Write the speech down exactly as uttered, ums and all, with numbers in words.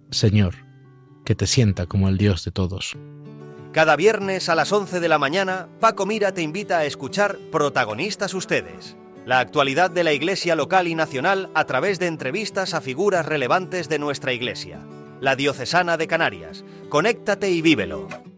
Señor, que te sienta como el Dios de todos. Cada viernes a las once de la mañana, Paco Mira te invita a escuchar Protagonistas Ustedes, la actualidad de la Iglesia local y nacional a través de entrevistas a figuras relevantes de nuestra Iglesia. La Diocesana de Canarias. Conéctate y vívelo.